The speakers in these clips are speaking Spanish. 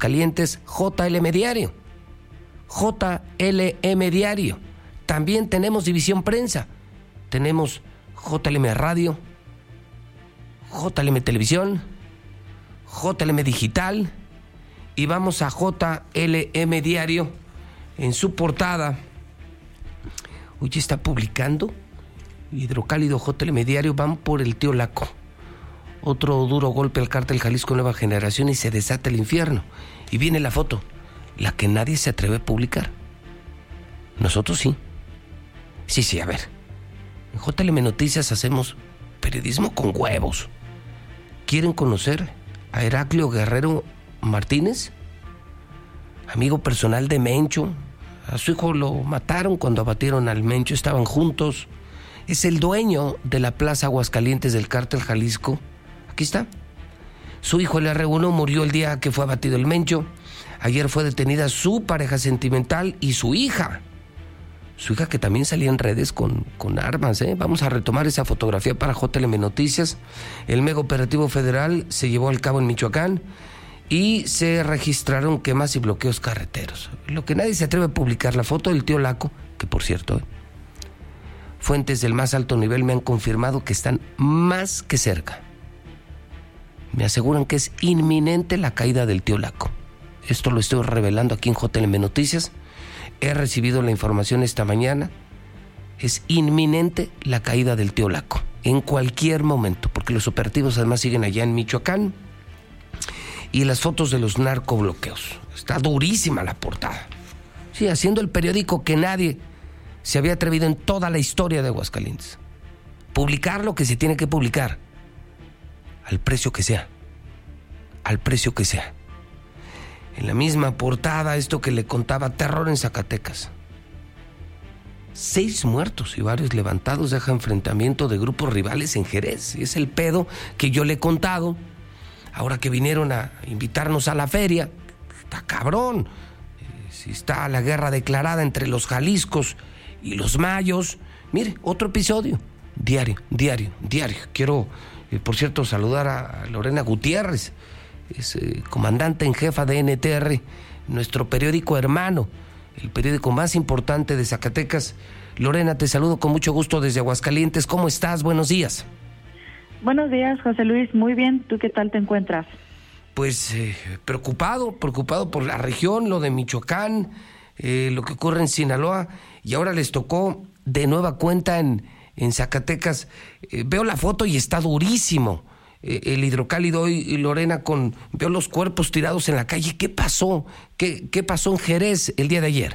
Aguascalientes, JLM Diario. JLM Diario. También tenemos División Prensa. Tenemos JLM Radio, JLM Televisión, JLM Digital, y vamos a JLM Diario. En su portada, hoy está publicando Hidrocálido, JLM Diario, van por el Tío Laco. Otro duro golpe al cártel Jalisco Nueva Generación y se desata el infierno. Y viene la foto, la que nadie se atreve a publicar. Nosotros sí. Sí, a ver. En JLM Noticias hacemos periodismo con huevos. ¿Quieren conocer a Heraclio Guerrero Martínez? Amigo personal de Mencho. A su hijo lo mataron cuando abatieron al Mencho, estaban juntos. Es el dueño de la Plaza Aguascalientes del cártel Jalisco. Aquí está. Su hijo, el R1, murió el día que fue abatido el Mencho. Ayer fue detenida su pareja sentimental y su hija. Su hija, que también salía en redes con armas, ¿eh? Vamos a retomar esa fotografía para JLM Noticias. El mega operativo federal se llevó a cabo en Michoacán y se registraron quemas y bloqueos carreteros. Lo que nadie se atreve a publicar, la foto del Tío Laco, que por cierto, fuentes del más alto nivel me han confirmado que están más que cerca. Me aseguran que es inminente la caída del Tío Laco. Esto lo estoy revelando aquí en JLM Noticias. He recibido la información esta mañana. Es inminente la caída del Tío Laco. En cualquier momento, porque los operativos además siguen allá en Michoacán. Y las fotos de los narcobloqueos. Está durísima la portada. Sí, haciendo el periódico que nadie se había atrevido en toda la historia de Aguascalientes. Publicar lo que se tiene que publicar. Al precio que sea. Al precio que sea. En la misma portada, esto que le contaba, terror en Zacatecas. 6 muertos y varios levantados deja enfrentamiento de grupos rivales en Jerez. Y es el pedo que yo le he contado. Ahora que vinieron a invitarnos a la feria, está cabrón. Si está la guerra declarada entre los Jaliscos y los Mayos. Mire, otro episodio. Diario. Quiero, por cierto, saludar a Lorena Gutiérrez. Es comandante en jefa de NTR, nuestro periódico hermano, el periódico más importante de Zacatecas. Lorena, te saludo con mucho gusto desde Aguascalientes. ¿Cómo estás? Buenos días. Buenos días, José Luis. Muy bien. ¿Tú qué tal te encuentras? Pues preocupado por la región, lo de Michoacán, lo que ocurre en Sinaloa, y ahora les tocó de nueva cuenta en Zacatecas. Veo la foto y está durísimo. El Hidrocálido y Lorena, veo los cuerpos tirados en la calle. ¿Qué pasó? ¿Qué pasó en Jerez el día de ayer?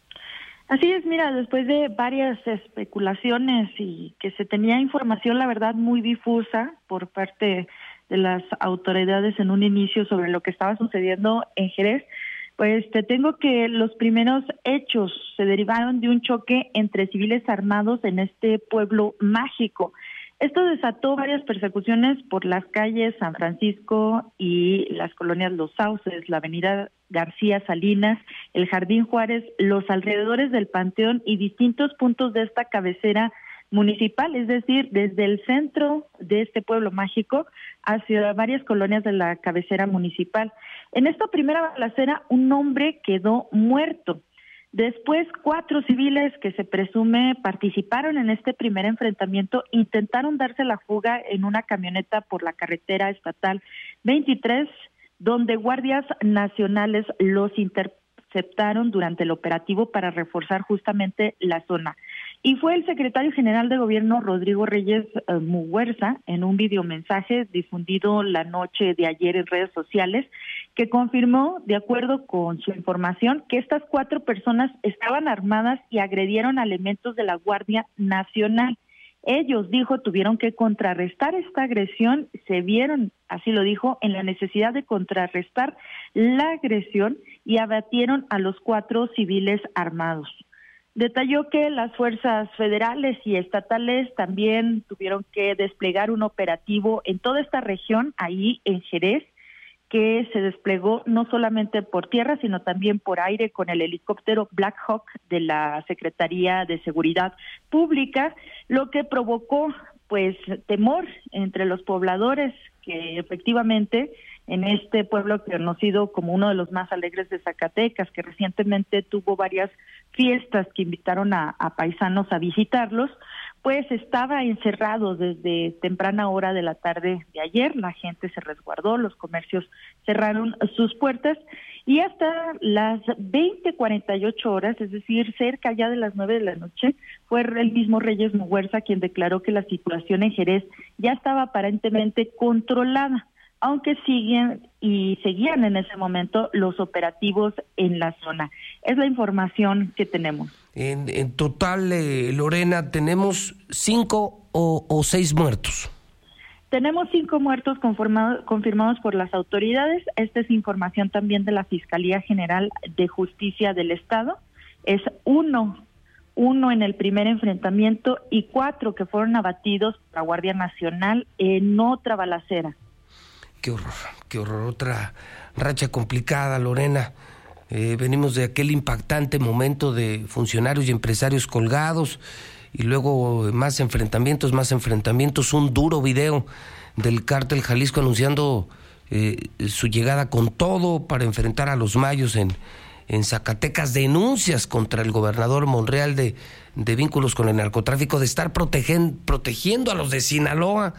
Así es, mira, después de varias especulaciones y que se tenía información, la verdad, muy difusa por parte de las autoridades en un inicio sobre lo que estaba sucediendo en Jerez, pues te tengo que los primeros hechos se derivaron de un choque entre civiles armados en este pueblo mágico. Esto desató varias persecuciones por las calles San Francisco y las colonias Los Sauces, la avenida García Salinas, el Jardín Juárez, los alrededores del Panteón y distintos puntos de esta cabecera municipal, es decir, desde el centro de este pueblo mágico hacia varias colonias de la cabecera municipal. En esta primera balacera, un hombre quedó muerto. Después, 4 civiles que se presume participaron en este primer enfrentamiento intentaron darse la fuga en una camioneta por la carretera estatal 23, donde guardias nacionales los interceptaron durante el operativo para reforzar justamente la zona. Y fue el secretario general de Gobierno, Rodrigo Reyes Muguerza, en un videomensaje difundido la noche de ayer en redes sociales, que confirmó, de acuerdo con su información, que estas 4 personas estaban armadas y agredieron a elementos de la Guardia Nacional. Ellos, dijo, tuvieron que contrarrestar esta agresión, se vieron, así lo dijo, en la necesidad de contrarrestar la agresión y abatieron a los 4 civiles armados. Detalló que las fuerzas federales y estatales también tuvieron que desplegar un operativo en toda esta región, ahí en Jerez, que se desplegó no solamente por tierra, sino también por aire con el helicóptero Black Hawk de la Secretaría de Seguridad Pública, lo que provocó pues temor entre los pobladores que efectivamente en este pueblo conocido como uno de los más alegres de Zacatecas, que recientemente tuvo varias fiestas que invitaron a paisanos a visitarlos, pues estaba encerrado desde temprana hora de la tarde de ayer. La gente se resguardó, los comercios cerraron sus puertas y hasta las 20:48, es decir, cerca ya de las 9 de la noche, fue el mismo Reyes Muguerza quien declaró que la situación en Jerez ya estaba aparentemente controlada, aunque seguían en ese momento los operativos en la zona. Es la información que tenemos. En total, Lorena, ¿tenemos 5 o 6 muertos? Tenemos 5 muertos confirmados por las autoridades. Esta es información también de la Fiscalía General de Justicia del Estado. Es uno en el primer enfrentamiento y 4 que fueron abatidos por la Guardia Nacional en otra balacera. Qué horror, otra racha complicada, Lorena. Venimos de aquel impactante momento de funcionarios y empresarios colgados y luego más enfrentamientos, un duro video del Cártel Jalisco anunciando su llegada con todo para enfrentar a los mayos en Zacatecas, denuncias contra el gobernador Monreal de vínculos con el narcotráfico, de estar protegiendo a los de Sinaloa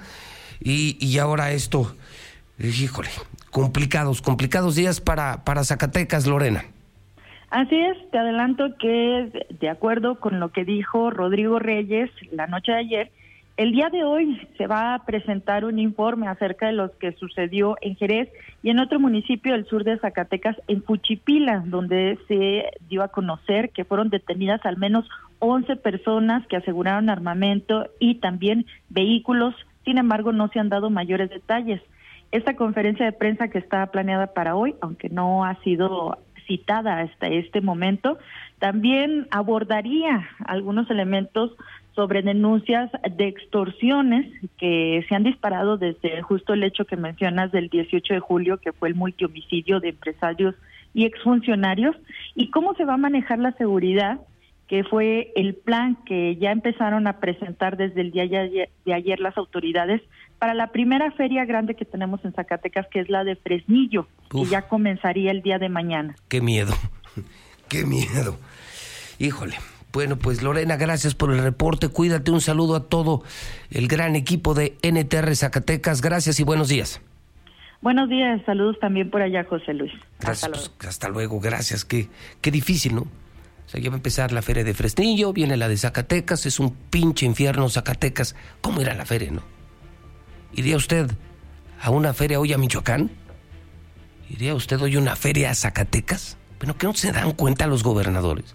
y ahora esto. Híjole, complicados días para Zacatecas, Lorena. Así es, te adelanto que de acuerdo con lo que dijo Rodrigo Reyes la noche de ayer, el día de hoy se va a presentar un informe acerca de lo que sucedió en Jerez y en otro municipio del sur de Zacatecas, en Cuchipila, donde se dio a conocer que fueron detenidas al menos 11 personas que aseguraron armamento y también vehículos. Sin embargo, no se han dado mayores detalles. Esta conferencia de prensa que está planeada para hoy, aunque no ha sido citada hasta este momento, también abordaría algunos elementos sobre denuncias de extorsiones que se han disparado desde justo el hecho que mencionas del 18 de julio, que fue el multihomicidio de empresarios y exfuncionarios, y cómo se va a manejar la seguridad, que fue el plan que ya empezaron a presentar desde el día de ayer las autoridades para la primera feria grande que tenemos en Zacatecas, que es la de Fresnillo, que ya comenzaría el día de mañana. ¡Qué miedo! ¡Qué miedo! Híjole. Bueno, pues Lorena, gracias por el reporte. Cuídate, un saludo a todo el gran equipo de NTR Zacatecas. Gracias y buenos días. Buenos días, saludos también por allá, José Luis. Gracias, hasta luego, gracias. Qué difícil, ¿no? O sea, ya va a empezar la feria de Fresnillo, viene la de Zacatecas, es un pinche infierno Zacatecas. ¿Cómo irá la feria, no? ¿Iría usted a una feria hoy a Michoacán? ¿Iría usted hoy a una feria a Zacatecas? Bueno, ¿qué no se dan cuenta los gobernadores?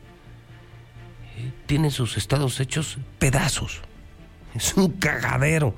Tienen sus estados hechos pedazos. Es un cagadero.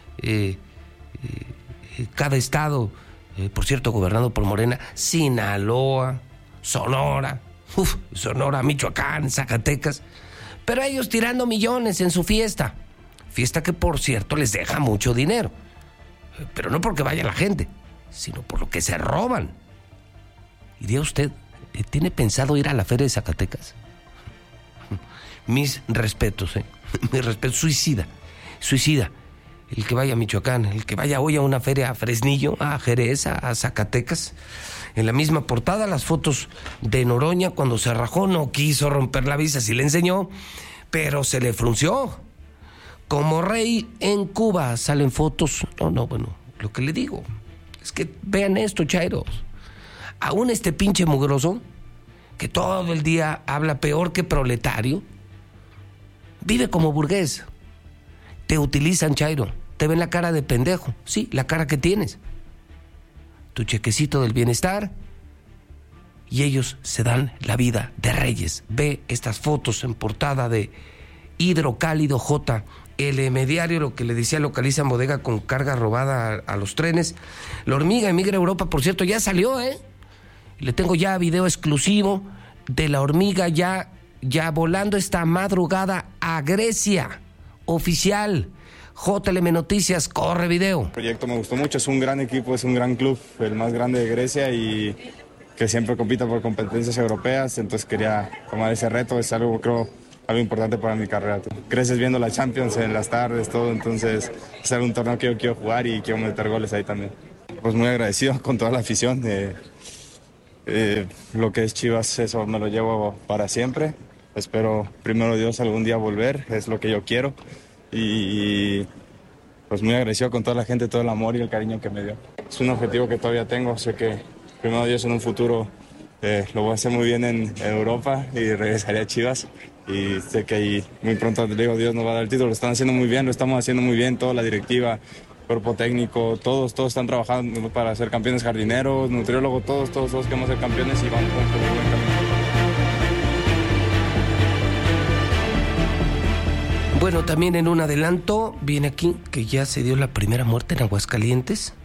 Cada estado, por cierto, gobernado por Morena, Sinaloa, Sonora, Michoacán, Zacatecas, pero ellos tirando millones en su fiesta que por cierto les deja mucho dinero, pero no porque vaya la gente, sino por lo que se roban. ¿Iría usted? ¿Tiene pensado ir a la feria de Zacatecas? Mis respetos, mis respetos. Suicida el que vaya a Michoacán, el que vaya hoy a una feria a Fresnillo, a Jerez, a Zacatecas. En la misma portada, las fotos de Noroña cuando se rajó, no quiso romper la visa, sí le enseñó, pero se le frunció. Como rey en Cuba salen fotos. Bueno, lo que le digo es que vean esto, chairos. Aún este pinche mugroso, que todo el día habla peor que proletario, vive como burgués. Te utilizan, chairo. Te ven la cara de pendejo. Sí, la cara que tienes. Tu chequecito del bienestar, y ellos se dan la vida de reyes. Ve estas fotos en portada de Hidrocálido JLM Diario, lo que le decía, localizan bodega con carga robada a los trenes. La hormiga emigra a Europa, por cierto, ya salió, Le tengo ya video exclusivo de la hormiga ya volando esta madrugada a Grecia, oficial. JLM Noticias, corre video. El proyecto me gustó mucho, es un gran equipo, es un gran club, el más grande de Grecia y que siempre compita por competencias europeas, entonces quería tomar ese reto, es algo, creo, algo importante para mi carrera. Creces viendo la Champions en las tardes, todo, entonces es un torneo que yo quiero jugar y quiero meter goles ahí también. pues muy agradecido con toda la afición. Lo que es Chivas, eso me lo llevo para siempre. Espero, primero Dios, algún día volver, es lo que yo quiero. Y pues muy agradecido con toda la gente, todo el amor y el cariño que me dio. Es un objetivo que todavía tengo, sé que primero Dios en un futuro lo voy a hacer muy bien en Europa y regresaré a Chivas. Y sé que ahí muy pronto, le digo, Dios nos va a dar el título. Lo están haciendo muy bien, lo estamos haciendo muy bien, toda la directiva, cuerpo técnico, todos están trabajando para ser campeones, jardineros, nutriólogos, todos queremos ser campeones y vamos por un buen camino. Bueno, también en un adelanto viene aquí que ya se dio la primera muerte en Aguascalientes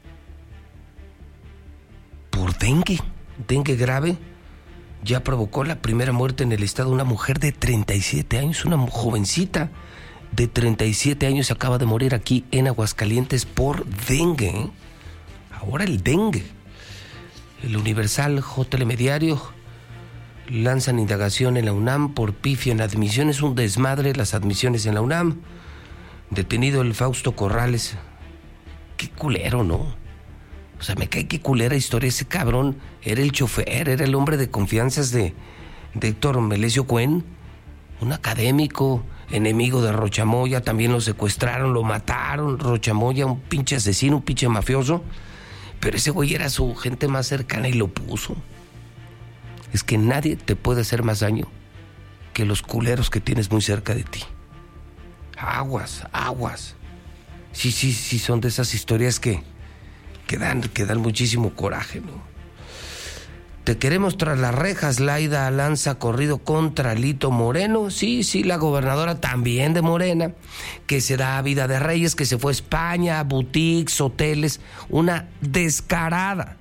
por dengue grave. Ya provocó la primera muerte en el estado una mujer de 37 años, una jovencita de 37 años acaba de morir aquí en Aguascalientes por dengue. Ahora el dengue. El Universal, JLM Diario, lanzan indagación en la UNAM por pifia en admisiones. Un desmadre las admisiones en la UNAM. Detenido el Fausto Corrales. Qué culero, ¿no? O sea, me cae qué culera historia. Ese cabrón era el chofer, era el hombre de confianzas de Héctor Melesio Cuen, un académico, enemigo de Rochamoya. También lo secuestraron, lo mataron. Rochamoya, un pinche asesino, un pinche mafioso. Pero ese güey era su gente más cercana y lo puso. Es que nadie te puede hacer más daño que los culeros que tienes muy cerca de ti. Aguas. Sí, son de esas historias que dan muchísimo coraje, ¿no? Te queremos tras las rejas. Laida lanza corrido contra Lito Moreno. Sí, la gobernadora también de Morena, que se da vida de reyes, que se fue a España, boutiques, hoteles. Una descarada,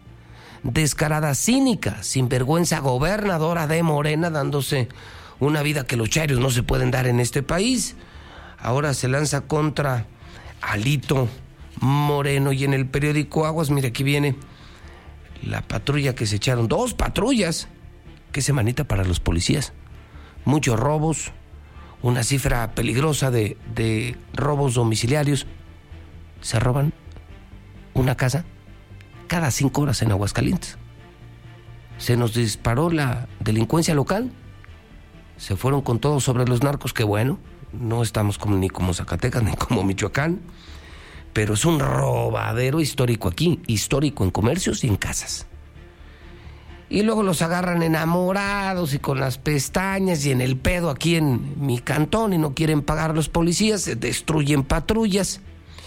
cínica, sinvergüenza gobernadora de Morena, dándose una vida que los chairos no se pueden dar en este país. Ahora se lanza contra Lito Moreno. Y en el periódico Aguas, mire, aquí viene la patrulla que se echaron, 2 patrullas. Qué semanita para los policías. Muchos robos, una cifra peligrosa de robos domiciliarios. Se roban una casa cada 5 horas en Aguascalientes. Se nos disparó la delincuencia local. Se fueron con todo sobre los narcos, que bueno, no estamos ni como Zacatecas ni como Michoacán. Pero es un robadero histórico aquí, histórico en comercios y en casas. Y luego los agarran enamorados y con las pestañas y en el pedo aquí en mi cantón y no quieren pagar a los policías, se destruyen patrullas.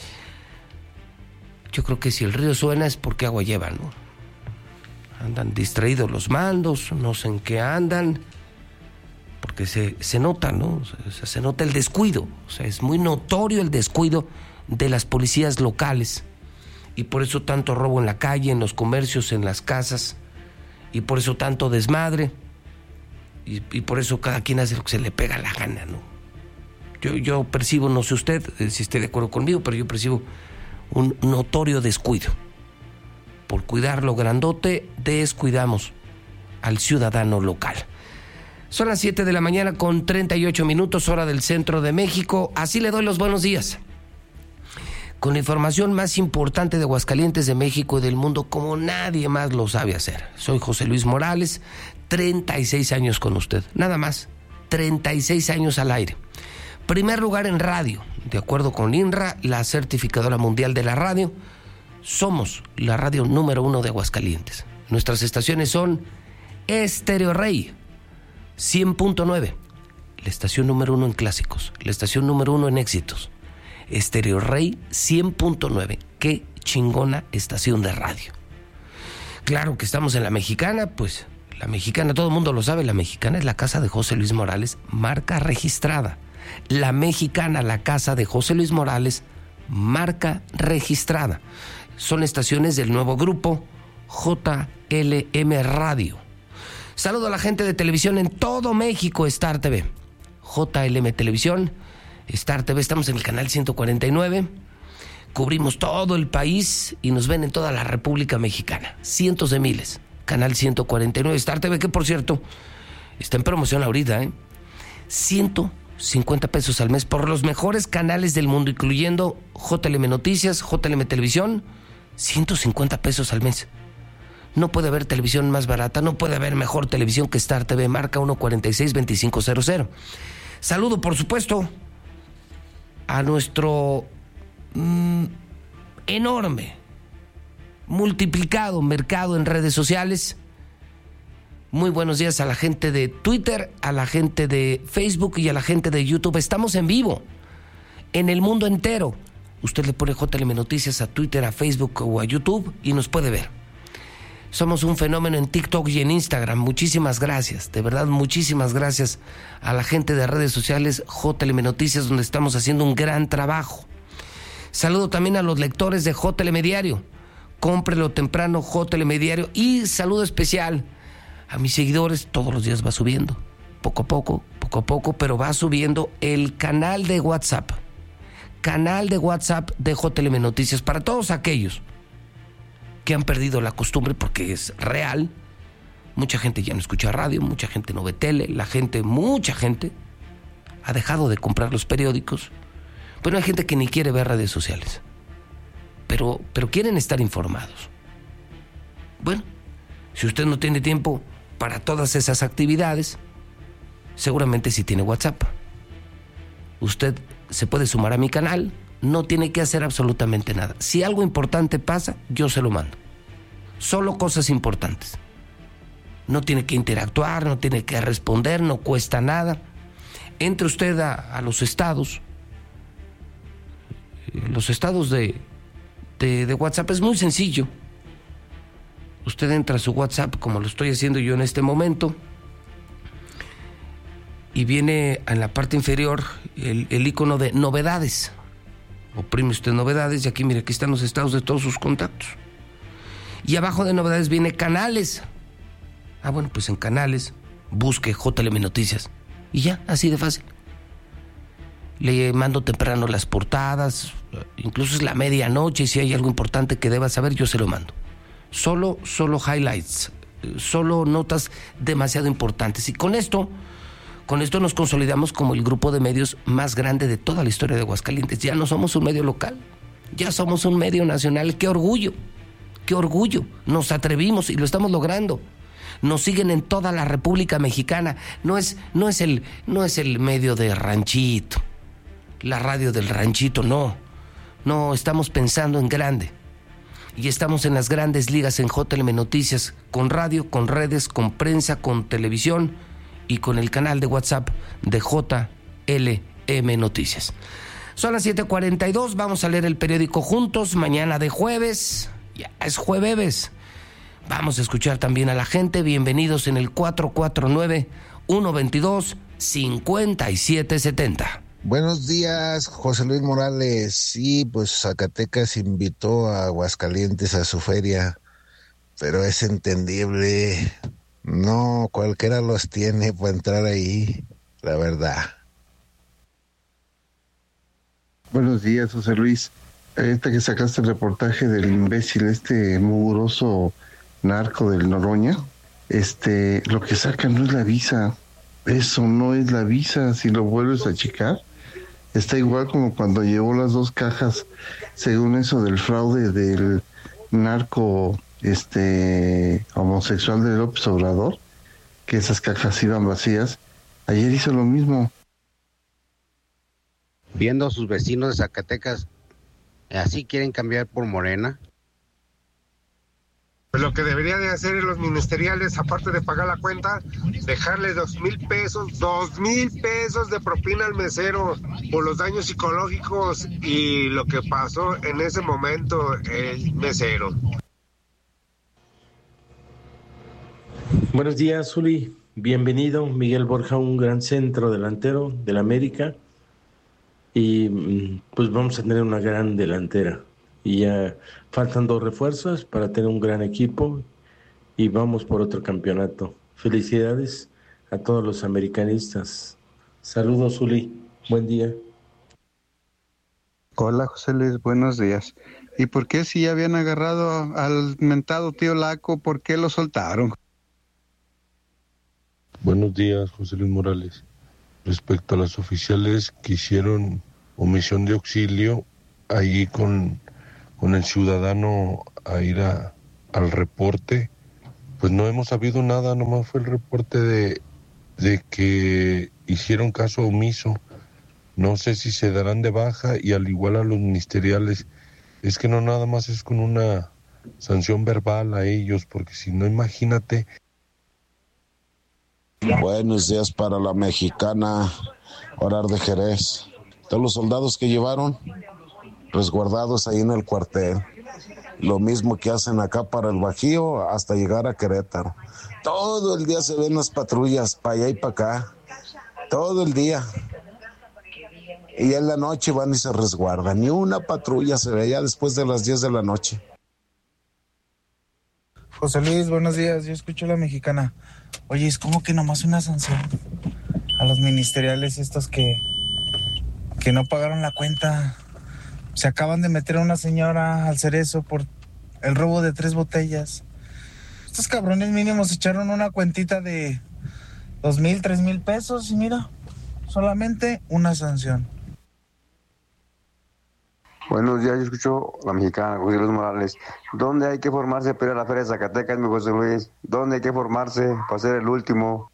Yo creo que si el río suena es porque agua lleva, ¿no? Andan distraídos los mandos, no sé en qué andan, porque se nota, ¿no? O sea, se nota el descuido, o sea, es muy notorio el descuido de las policías locales, y por eso tanto robo en la calle, en los comercios, en las casas, y por eso tanto desmadre, y por eso cada quien hace lo que se le pega la gana, ¿no? Yo percibo, no sé usted si esté de acuerdo conmigo, pero yo percibo un notorio descuido. Por cuidar lo grandote, descuidamos al ciudadano local. Son las 7 de la mañana con 38 minutos, hora del centro de México. Así le doy los buenos días, con la información más importante de Aguascalientes, de México y del mundo, como nadie más lo sabe hacer. Soy José Luis Morales, 36 años con usted, nada más, 36 años al aire. Primer lugar en radio, de acuerdo con INRA, la certificadora mundial de la radio. Somos la radio número 1 de Aguascalientes. Nuestras estaciones son Estéreo Rey, 100.9, la estación número 1 en clásicos, la estación número 1 en éxitos. Estéreo Rey 100.9, qué chingona estación de radio. Claro que estamos en La Mexicana, pues La Mexicana, todo el mundo lo sabe, La Mexicana es la casa de José Luis Morales, marca registrada. La Mexicana, la casa de José Luis Morales, marca registrada. Son estaciones del nuevo grupo JLM Radio. Saludo a la gente de televisión en todo México, Star TV, JLM Televisión, Star TV, estamos en el canal 149, cubrimos todo el país y nos ven en toda la República Mexicana, cientos de miles, canal 149, Star TV, que por cierto, está en promoción ahorita, 150 pesos al mes por los mejores canales del mundo, incluyendo JLM Noticias, JLM Televisión, 150 pesos al mes. No puede haber televisión más barata, no puede haber mejor televisión que Star TV. Marca 146-2500. Saludo, por supuesto, a nuestro enorme, multiplicado mercado en redes sociales. Muy buenos días a la gente de Twitter, a la gente de Facebook y a la gente de YouTube. Estamos en vivo en el mundo entero. Usted le pone JLM Noticias a Twitter, a Facebook o a YouTube y nos puede ver. Somos un fenómeno en TikTok y en Instagram. Muchísimas gracias, de verdad, muchísimas gracias a la gente de redes sociales JLM Noticias, donde estamos haciendo un gran trabajo. Saludo también a los lectores de JLM Diario. Cómprelo temprano, JLM Diario. Y saludo especial a mis seguidores. Todos los días va subiendo, poco a poco, pero va subiendo el canal de WhatsApp. Canal de WhatsApp de JLM Noticias para todos aquellos que han perdido la costumbre, porque es real. Mucha gente ya no escucha radio, mucha gente no ve tele, mucha gente ha dejado de comprar los periódicos, pero hay gente que ni quiere ver redes sociales, pero quieren estar informados. Bueno, si usted no tiene tiempo para todas esas actividades, seguramente sí tiene WhatsApp. Usted se puede sumar a mi canal, no tiene que hacer absolutamente nada. Si algo importante pasa, yo se lo mando. Solo cosas importantes. No tiene que interactuar, no tiene que responder, no cuesta nada. Entre usted a los estados. Los estados de WhatsApp es muy sencillo. Usted entra a su WhatsApp, como lo estoy haciendo yo en este momento, y viene en la parte inferior el icono de novedades. Oprime usted novedades y aquí, mire, aquí están los estados de todos sus contactos. Y abajo de novedades viene canales. Bueno, pues en canales busque JLM Noticias y ya, así de fácil. Le mando temprano las portadas, incluso es la medianoche, y si hay algo importante que deba saber, yo se lo mando. Solo highlights, solo notas demasiado importantes. Y con esto nos consolidamos como el grupo de medios más grande de toda la historia de Aguascalientes. Ya no somos un medio local, ya somos un medio nacional. ¡Qué orgullo! ¡Qué orgullo! Nos atrevimos y lo estamos logrando. Nos siguen en toda la República Mexicana. No es el medio de ranchito, la radio del ranchito, no. No, estamos pensando en grande. Y estamos en las grandes ligas en JLM Noticias, con radio, con redes, con prensa, con televisión y con el canal de WhatsApp de JLM Noticias. Son las 7:42, vamos a leer el periódico juntos, mañana de jueves, ya es jueves. Vamos a escuchar también a la gente. Bienvenidos en el 449-122-5770. Buenos días, José Luis Morales. Sí, pues Zacatecas invitó a Aguascalientes a su feria, pero es entendible. No, cualquiera los tiene para entrar ahí, la verdad. Buenos días, José Luis. Ahorita que sacaste el reportaje del imbécil, mugroso narco del Noroña, lo que sacan no es la visa. Eso no es la visa. Si lo vuelves a checar, está igual como cuando llevó las 2 cajas, según eso del fraude del narco homosexual de López Obrador, que esas cajas iban vacías. Ayer hizo lo mismo. Viendo a sus vecinos de Zacatecas, ¿así quieren cambiar por Morena? Pues lo que deberían de hacer los ministeriales, aparte de pagar la cuenta, dejarle 2,000 pesos de propina al mesero por los daños psicológicos y lo que pasó en ese momento el mesero. Buenos días, Zuli. Bienvenido, Miguel Borja, un gran centro delantero del América. Y pues vamos a tener una gran delantera. Y ya faltan 2 refuerzos para tener un gran equipo y vamos por otro campeonato. Felicidades a todos los americanistas. Saludos, Zuli. Buen día. Hola, José Luis. Buenos días. ¿Y por qué si ya habían agarrado al mentado tío Laco, por qué lo soltaron? Buenos días, José Luis Morales. Respecto a los oficiales que hicieron omisión de auxilio allí con con el ciudadano a ir al reporte, pues no hemos sabido nada, nomás fue el reporte de que hicieron caso omiso. No sé si se darán de baja y al igual a los ministeriales, es que no nada más es con una sanción verbal a ellos, porque si no, imagínate. Buenos días para la mexicana, Orar de Jerez. Todos los soldados que llevaron resguardados ahí en el cuartel. Lo mismo que hacen acá para el Bajío hasta llegar a Querétaro. Todo el día se ven las patrullas para allá y para acá. Todo el día. Y en la noche van y se resguardan. Ni una patrulla se ve ya después de las 10 de la noche. José Luis, buenos días. Yo escucho a la mexicana. Oye, es como que nomás una sanción a los ministeriales estos que no pagaron la cuenta. Se acaban de meter a una señora al Cerezo por el robo de 3 botellas. Estos cabrones mínimos echaron una cuentita de 2,000, 3,000 pesos y mira, solamente una sanción. Buenos días, yo escucho a la mexicana, José Luis Morales. ¿Dónde hay que formarse para ir a la Feria de Zacatecas, mi José Luis? ¿Dónde hay que formarse para ser el último?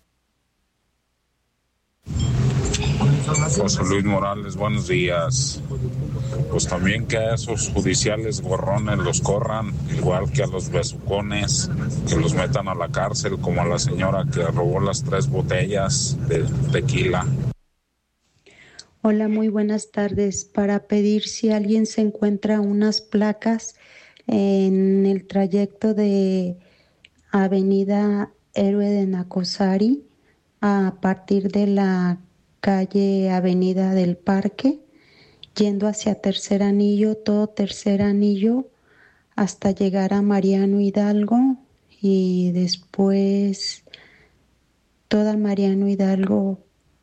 José Luis Morales, buenos días. Pues también que a esos judiciales gorrones los corran, igual que a los besucones, que los metan a la cárcel, como a la señora que robó las 3 botellas de tequila. Hola, muy buenas tardes. Para pedir si alguien se encuentra unas placas en el trayecto de Avenida Héroe de Nacosari a partir de la calle Avenida del Parque, yendo hacia Tercer Anillo, todo Tercer Anillo, hasta llegar a Mariano Hidalgo y después toda Mariano Hidalgo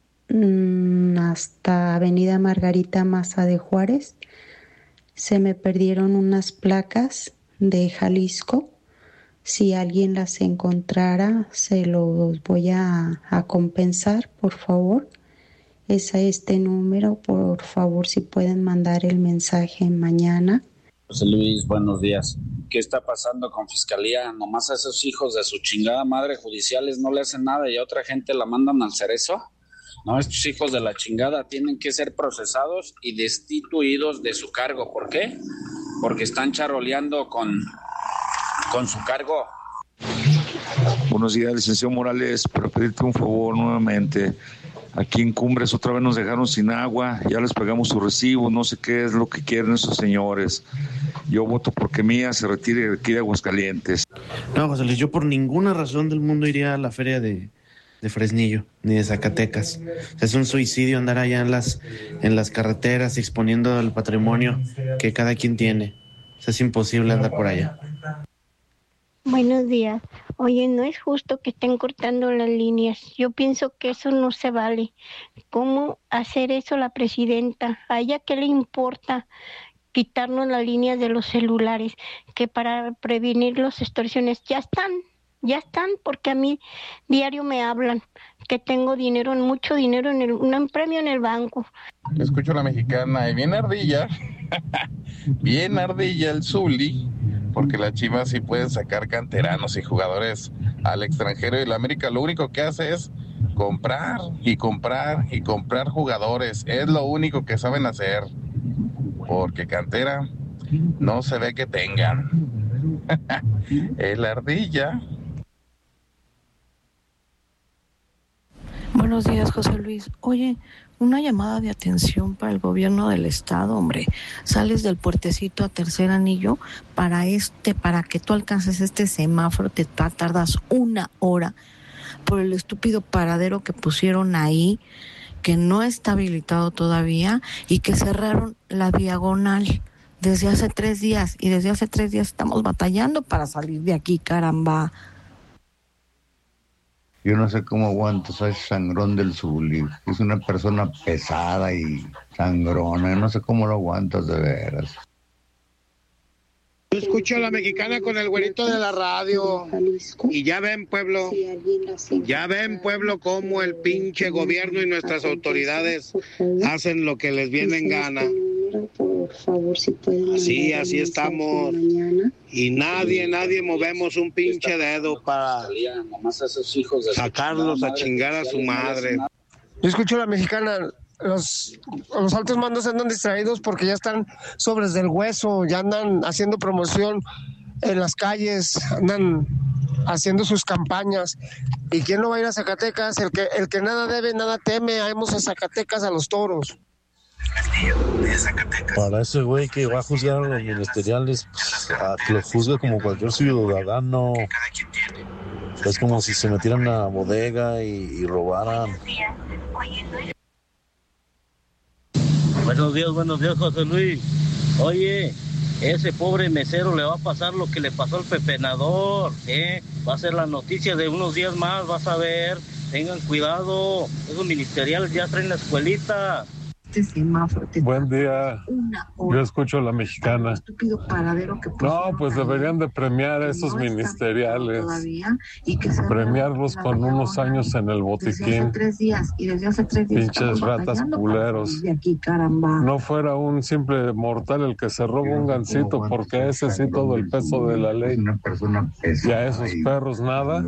hasta Avenida Margarita Maza de Juárez. Se me perdieron unas placas de Jalisco. Si alguien las encontrara, se los voy a compensar, por favor. Es a este número, por favor, si pueden mandar el mensaje mañana. José Luis, buenos días. ¿Qué está pasando con Fiscalía? Nomás a esos hijos de su chingada madre judiciales no le hacen nada y a otra gente la mandan al Cerezo. No, estos hijos de la chingada tienen que ser procesados y destituidos de su cargo. ¿Por qué? Porque están charoleando con su cargo. Buenos días, licenciado Morales, para pedirte un favor nuevamente. Aquí en Cumbres otra vez nos dejaron sin agua, ya les pagamos su recibo, no sé qué es lo que quieren estos señores. Yo voto porque Mía se retire de aquí de Aguascalientes. No, José Luis, yo por ninguna razón del mundo iría a la feria de Fresnillo, ni de Zacatecas. O sea, es un suicidio andar allá en las carreteras exponiendo el patrimonio que cada quien tiene. O sea, es imposible andar por allá. Buenos días. Oye, no es justo que estén cortando las líneas. Yo pienso que eso no se vale. ¿Cómo hacer eso la presidenta? ¿A ella qué le importa quitarnos las líneas de los celulares? Que para prevenir las extorsiones ya están, porque a mí diario me hablan que tengo dinero, mucho dinero un premio en el banco. Escucho a la mexicana y bien ardilla, bien ardilla el Zuli, porque la Chivas sí pueden sacar canteranos y jugadores al extranjero y la América lo único que hace es comprar y comprar y comprar jugadores. Es lo único que saben hacer, porque cantera no se ve que tengan. El ardilla. Buenos días, José Luis. Oye, una llamada de atención para el gobierno del estado, hombre. Sales del puertecito a Tercer Anillo para que tú alcances este semáforo, te tardas 1 hora por el estúpido paradero que pusieron ahí, que no está habilitado todavía y que cerraron la diagonal desde hace 3 días. Y desde hace 3 días estamos batallando para salir de aquí, caramba. Yo no sé cómo aguantas a ese sangrón del Zuli. Es una persona pesada y sangrona. No sé cómo lo aguantas de veras. Yo escucho a la mexicana con el güerito de la radio. Y ya ven, pueblo, cómo el pinche gobierno y nuestras autoridades hacen lo que les viene en gana. por favor, si pueden. Sí, así estamos. Y nadie movemos un pinche dedo para sacarlos a chingar a su madre. Yo escucho a la mexicana. Los altos mandos andan distraídos porque ya están sobres del hueso, ya andan haciendo promoción en las calles, andan haciendo sus campañas. ¿Y quién no va a ir a Zacatecas? El que nada debe, nada teme. Vamos a Zacatecas a los toros. Para ese güey que va a juzgar a los ministeriales, que lo juzgue como cualquier ciudadano. Es como si se metieran a la bodega y robaran. Buenos días, José Luis. Oye, ese pobre mesero le va a pasar lo que le pasó al pepenador, Va a ser la noticia de unos días más, vas a ver. Tengan cuidado, esos ministeriales ya traen la escuelita. Buen día, yo escucho a la mexicana. No, pues deberían de premiar a esos ministeriales, premiarlos con unos años en el botiquín. Pinches ratas culeros. No fuera un simple mortal el que se roba un gansito, porque ese sí todo el peso de la ley. Y a esos perros nada.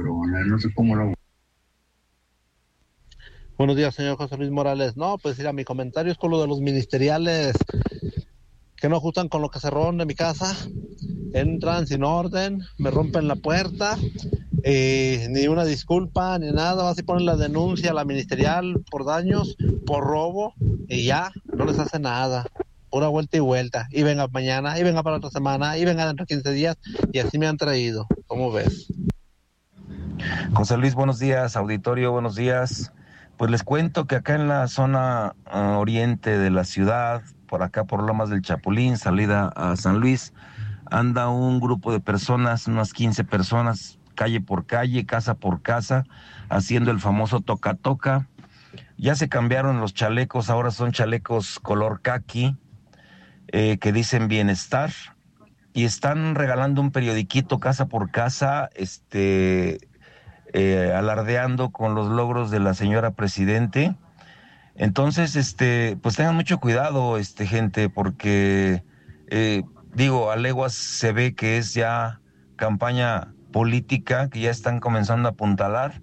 Buenos días, señor José Luis Morales. No, pues mira, mi comentario es con lo de los ministeriales que no ajustan con lo que se roban de mi casa. Entran sin orden, me rompen la puerta, ni una disculpa, ni nada. Más si ponen la denuncia a la ministerial por daños, por robo, y ya, no les hace nada. Pura vuelta y vuelta. Y venga mañana, y venga para otra semana, y venga dentro de 15 días, y así me han traído. ¿Cómo ves? José Luis, buenos días. Auditorio, buenos días. Pues les cuento que acá en la zona oriente de la ciudad, por acá por Lomas del Chapulín, salida a San Luis, anda un grupo de personas, unas 15 personas, calle por calle, casa por casa, haciendo el famoso toca-toca. Ya se cambiaron los chalecos, ahora son chalecos color caqui, que dicen bienestar, y están regalando un periodiquito casa por casa, alardeando con los logros de la señora presidente. Entonces, pues tengan mucho cuidado, gente, porque, a leguas se ve que es ya campaña política, que ya están comenzando a apuntalar,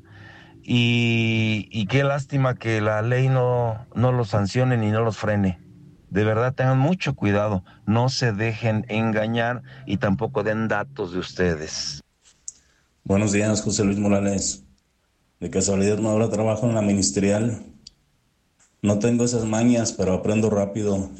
y qué lástima que la ley no los sancione ni no los frene. De verdad, tengan mucho cuidado, no se dejen engañar y tampoco den datos de ustedes. Buenos días, José Luis Morales. De casualidad no habrá trabajo en la ministerial. No tengo esas mañas, pero aprendo rápido.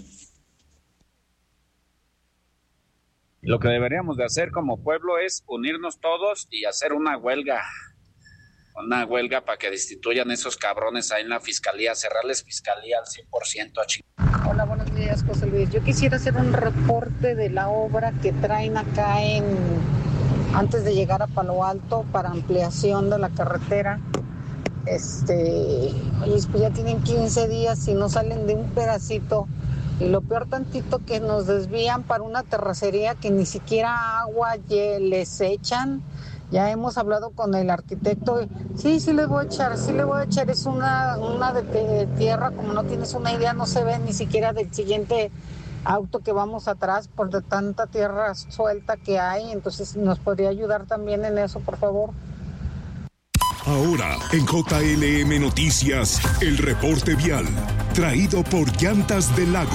Lo que deberíamos de hacer como pueblo es unirnos todos y hacer una huelga. Una huelga para que destituyan esos cabrones ahí en la fiscalía, cerrarles fiscalía al 100% a chingar. Hola, buenos días, José Luis. Yo quisiera hacer un reporte de la obra que traen acá antes de llegar a Palo Alto para ampliación de la carretera. Oye, pues ya tienen 15 días y no salen de un pedacito. Y lo peor tantito que nos desvían para una terracería que ni siquiera agua les echan. Ya hemos hablado con el arquitecto. Sí le voy a echar. Es una de tierra, como no tienes una idea, no se ve ni siquiera del siguiente auto que vamos atrás por de tanta tierra suelta que hay. Entonces, ¿nos podría ayudar también en eso, por favor? Ahora, en JLM Noticias, el reporte vial, traído por Llantas del Lago.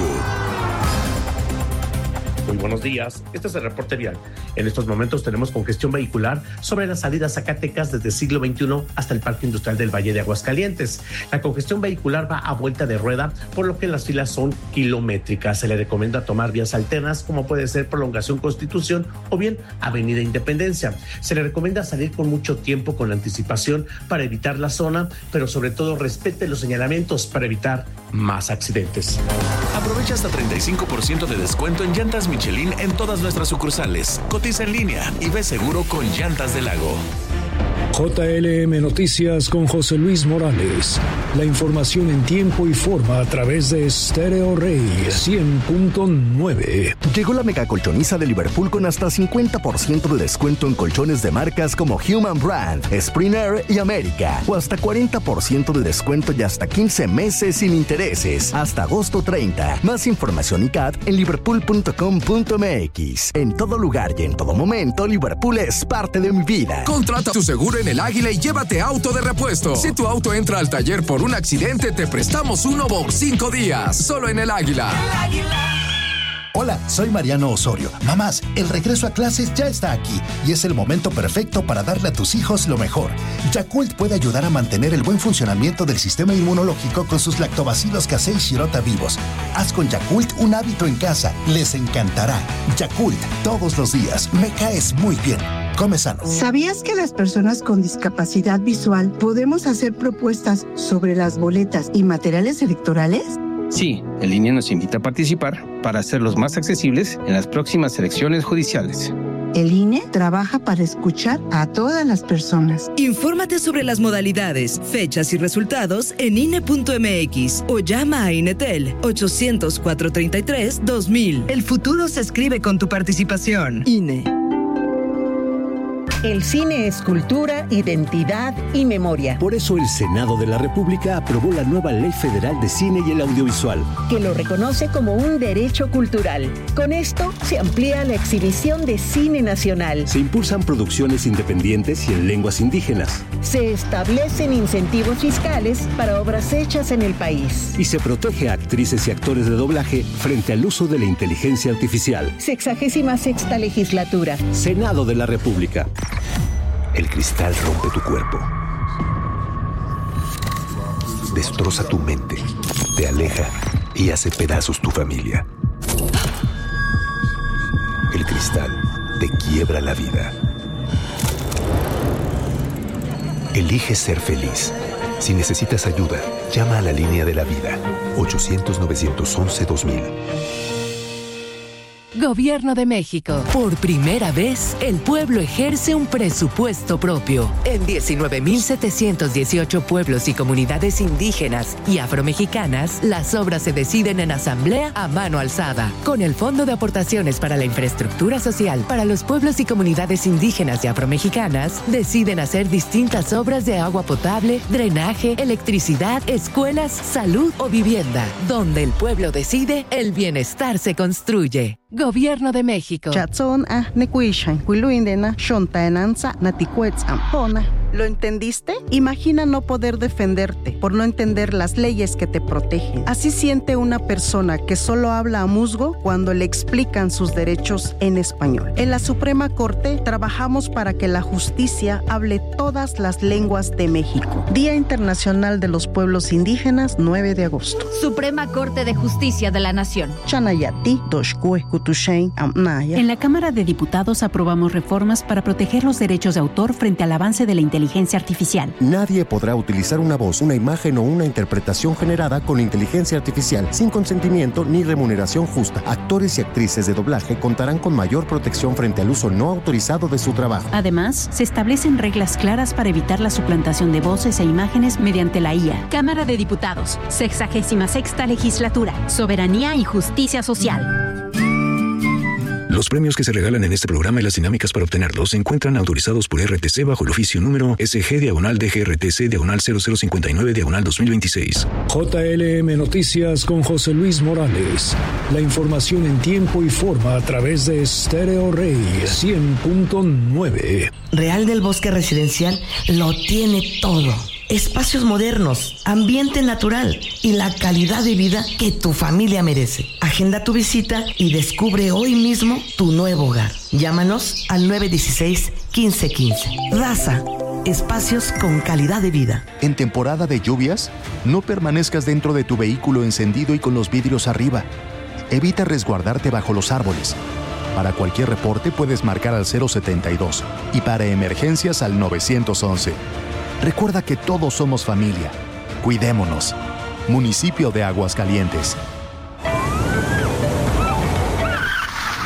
Muy buenos días, este es el reporte vial. En estos momentos tenemos congestión vehicular sobre la salida a Zacatecas desde el siglo XXI hasta el Parque Industrial del Valle de Aguascalientes. La congestión vehicular va a vuelta de rueda, por lo que las filas son kilométricas. Se le recomienda tomar vías alternas, como puede ser Prolongación Constitución o bien Avenida Independencia. Se le recomienda salir con mucho tiempo, con anticipación, para evitar la zona, pero sobre todo respete los señalamientos para evitar más accidentes. Aprovecha hasta 35% de descuento en llantas Michelin en todas nuestras sucursales. Cotiza en línea y ve seguro con Llantas del Lago. JLM Noticias con José Luis Morales. La información en tiempo y forma a través de Stereo Rey 100.9. Llegó la mega colchoniza de Liverpool con hasta 50% de descuento en colchones de marcas como Human Brand, Spring Air y América. O hasta 40% de descuento y hasta 15 meses sin intereses. Hasta agosto 30. Más información y CAT en liverpool.com.mx. En todo lugar y en todo momento, Liverpool es parte de mi vida. Contrata tu seguro en El Águila y llévate auto de repuesto. Si tu auto entra al taller por un accidente, te prestamos uno por 5 días. Solo en El Águila. El Águila. Hola, soy Mariano Osorio. Mamás, el regreso a clases ya está aquí y es el momento perfecto para darle a tus hijos lo mejor. Yakult puede ayudar a mantener el buen funcionamiento del sistema inmunológico con sus lactobacilos casei shirota vivos. Haz con Yakult un hábito en casa. Les encantará. Yakult, todos los días. Me caes muy bien. Come sano. ¿Sabías que las personas con discapacidad visual podemos hacer propuestas sobre las boletas y materiales electorales? Sí, el INE nos invita a participar para hacerlos más accesibles en las próximas elecciones judiciales. El INE trabaja para escuchar a todas las personas. Infórmate sobre las modalidades, fechas y resultados en INE.mx o llama a INETEL 800-433-2000. El futuro se escribe con tu participación. INE. El cine es cultura, identidad y memoria. Por eso el Senado de la República aprobó la nueva Ley Federal de Cine y el Audiovisual, que lo reconoce como un derecho cultural. Con esto se amplía la exhibición de cine nacional. Se impulsan producciones independientes y en lenguas indígenas. Se establecen incentivos fiscales para obras hechas en el país. Y se protege a actrices y actores de doblaje frente al uso de la inteligencia artificial. 66ª legislatura. Senado de la República. El cristal rompe tu cuerpo, destroza tu mente, te aleja y hace pedazos tu familia. El cristal te quiebra la vida. Elige ser feliz. Si necesitas ayuda, llama a la línea de la vida, 800-911-2000. Gobierno de México. Por primera vez, el pueblo ejerce un presupuesto propio. En 19.718 pueblos y comunidades indígenas y afromexicanas, las obras se deciden en asamblea a mano alzada. Con el Fondo de Aportaciones para la Infraestructura Social para los pueblos y comunidades indígenas y afromexicanas, deciden hacer distintas obras de agua potable, drenaje, electricidad, escuelas, salud o vivienda. Donde el pueblo decide, el bienestar se construye. Gobierno de México. ¿Lo entendiste? Imagina no poder defenderte por no entender las leyes que te protegen. Así siente una persona que solo habla a musgo cuando le explican sus derechos en español. En la Suprema Corte trabajamos para que la justicia hable todas las lenguas de México. Día Internacional de los Pueblos Indígenas, 9 de agosto. Suprema Corte de Justicia de la Nación. En la Cámara de Diputados aprobamos reformas para proteger los derechos de autor frente al avance de la inteligencia artificial. Nadie podrá utilizar una voz, una imagen o una interpretación generada con inteligencia artificial sin consentimiento ni remuneración justa. Actores y actrices de doblaje contarán con mayor protección frente al uso no autorizado de su trabajo. Además, se establecen reglas claras para evitar la suplantación de voces e imágenes mediante la IA. Cámara de Diputados, 66ª Legislatura, Soberanía y Justicia Social. Los premios que se regalan en este programa y las dinámicas para obtenerlos se encuentran autorizados por RTC bajo el oficio número SG/DGRTC/0059/2026. JLM Noticias con José Luis Morales. La información en tiempo y forma a través de Stereo Rey 100.9. Real del Bosque Residencial lo tiene todo. Espacios modernos, ambiente natural y la calidad de vida que tu familia merece. Agenda tu visita y descubre hoy mismo tu nuevo hogar. Llámanos al 916-1515. Raza, espacios con calidad de vida. En temporada de lluvias, no permanezcas dentro de tu vehículo encendido y con los vidrios arriba. Evita resguardarte bajo los árboles. Para cualquier reporte puedes marcar al 072 y para emergencias al 911. Recuerda que todos somos familia. Cuidémonos. Municipio de Aguascalientes.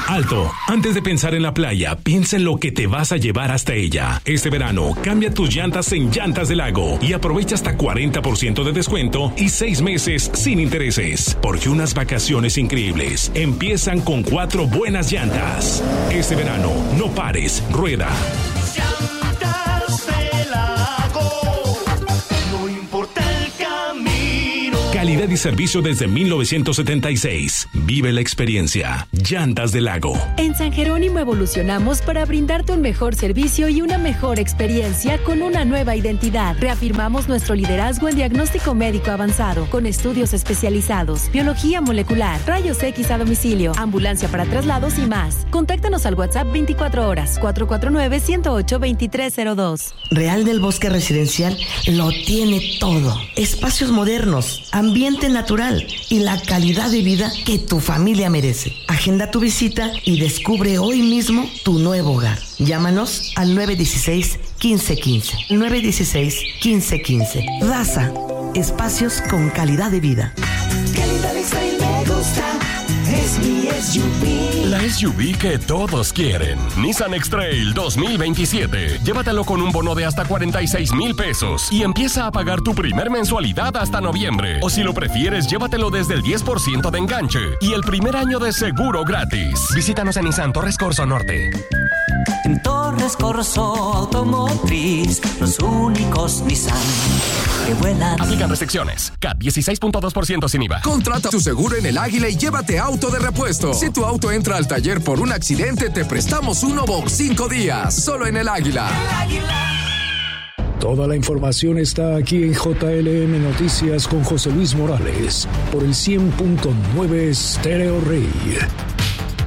Alto, antes de pensar en la playa, piensa en lo que te vas a llevar hasta ella. Este verano, cambia tus llantas en Llantas del Lago y aprovecha hasta 40% de descuento y 6 meses sin intereses. Porque unas vacaciones increíbles empiezan con 4 buenas llantas. Este verano, no pares, rueda. Llantas del Lago, no importa el camino. Calidad y servicio desde 1976. Vive la experiencia. Llantas del Lago. En San Jerónimo evolucionamos para brindarte un mejor servicio y una mejor experiencia con una nueva identidad. Reafirmamos nuestro liderazgo en diagnóstico médico avanzado, con estudios especializados, biología molecular, rayos X a domicilio, ambulancia para traslados y más. Contáctanos al WhatsApp 24 horas, 449-108-2302. Real del Bosque Residencial lo tiene todo. Espacios modernos, ambiente natural y la calidad de vida que tu familia merece. Agenda tu visita y descubre hoy mismo tu nuevo hogar. Llámanos al 916-1515. 916-1515. Raza, espacios con calidad de vida. Calidad X-Trail me gusta, es mi SUV. La SUV que todos quieren. Nissan X-Trail 2027. Llévatelo con un bono de hasta 46,000 pesos y empieza a pagar tu primer mensualidad hasta noviembre. O si lo prefieres, llévatelo desde el 10% de enganche y el primer año de seguro gratis. Visítanos en Nissan Torres Corso Norte. En Torres Corso Automotriz, los únicos Nissan que vuelan. Aplican restricciones. CAT 16.2% sin IVA. Contrata tu seguro en El Águila y llévate auto de repuesto. Si tu auto entra al taller por un accidente, te prestamos uno por 5 días. Solo en El Águila. Toda la información está aquí en JLM Noticias con José Luis Morales por el 100.9 Stereo Rey.